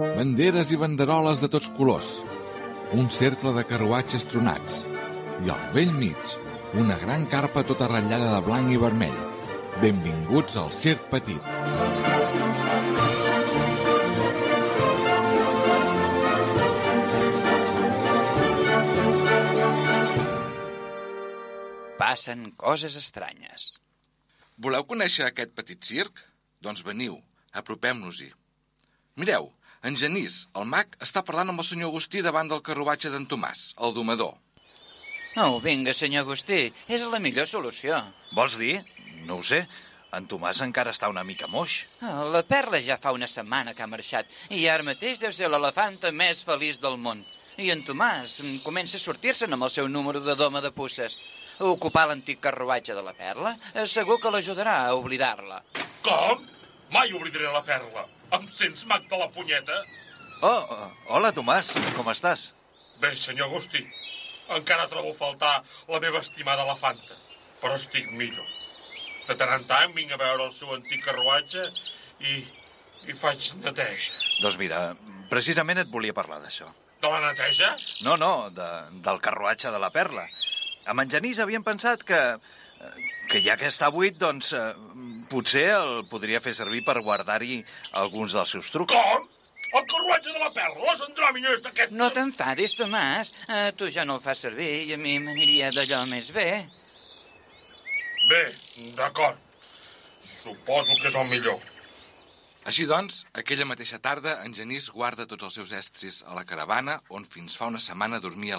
banderes i banderoles de tots colors, un cercle de carruatges tronats i al vell mig una gran carpa tota ratllada de blanc i vermell. Benvinguts al Circ Petit. Passen coses estranyes. Voleu conèixer aquest petit circ? Doncs veniu, apropem-nos-hi. Mireu, en Genís, el mag, està parlant amb el senyor Agustí davant del carruatge d'en Tomàs, el domador. Oh, vinga, senyor Agustí, és la millor solució. Vols dir? No ho sé. En Tomàs encara està una mica moix. Oh, la Perla ja fa una setmana que ha marxat i ara mateix deu ser l'elefanta més feliç del món. I en Tomàs comença a sortir-se'n amb el seu número de doma de puces. Ocupar l'antic carruatge de la Perla segur que l'ajudarà a oblidar-la. Com? Mai oblidaré la Perla. Em sents, mag de la punyeta? Hola, Tomàs. Com estàs? Bé, senyor Agustí, encara trobo a faltar la meva estimada elefanta, però estic millor. De tant en tant vinc a veure el seu antic carruatge i faig neteja. Doncs mira, precisament et volia parlar d'això. De la neteja? No, del carruatge de la Perla. Amb en Genís havíem pensat que ja que està buit, doncs potser el podria fer servir per guardar-hi alguns dels seus trucs. Com? El carruatge de la Perla, les andròmines d'aquest... No t'enfadis, Tomàs. Tu ja no el fas servir i a mi m'aniria d'allò més bé. Bé, d'acord. Suposo que és el millor. Així doncs, aquella mateixa tarda, en Genís guarda tots els seus estris a la caravana on fins fa una setmana dormia